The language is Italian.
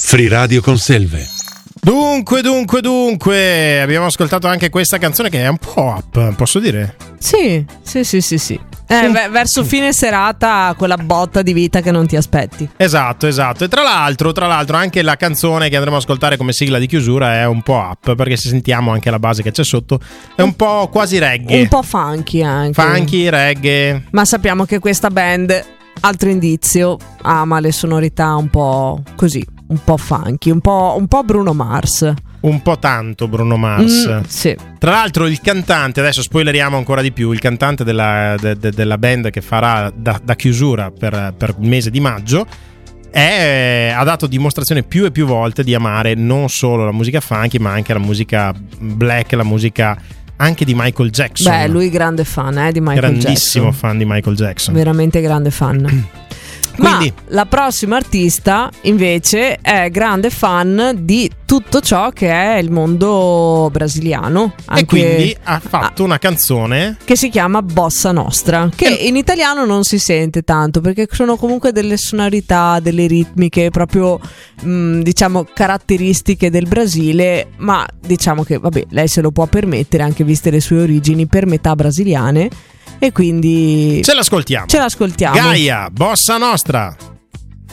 Free Radio con Selve. Dunque, abbiamo ascoltato anche questa canzone che è un po' up, posso dire? Sì. Verso fine serata, quella botta di vita che non ti aspetti. Esatto. E tra l'altro anche la canzone che andremo a ascoltare come sigla di chiusura è un po' up, perché se sentiamo anche la base che c'è sotto è un po' quasi reggae. Un po' funky anche. Funky, reggae. Ma sappiamo che questa band, altro indizio, ama le sonorità un po' così, un po' funky, un po' Bruno Mars. Un po' tanto Bruno Mars. Sì. Tra l'altro il cantante, adesso spoileriamo ancora di più, il cantante della band che farà da chiusura per il mese di maggio ha dato dimostrazione più e più volte di amare non solo la musica funky ma anche la musica black, la musica anche di Michael Jackson. Beh, lui grande fan di Michael Jackson. Grandissimo fan di Michael Jackson. Veramente grande fan. Quindi, ma la prossima artista invece è grande fan di tutto ciò che è il mondo brasiliano, anche, e quindi ha fatto una canzone che si chiama Bossa Nostra, che in italiano non si sente tanto perché sono comunque delle sonorità, delle ritmiche proprio diciamo caratteristiche del Brasile, ma diciamo che vabbè, lei se lo può permettere anche viste le sue origini per metà brasiliane. E quindi ce l'ascoltiamo. Gaia, Bossa Nostra.